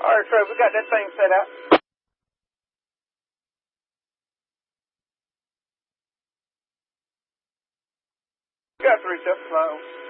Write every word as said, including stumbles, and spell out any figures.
All right, Trey, we got that thing set up. We got three steps slow.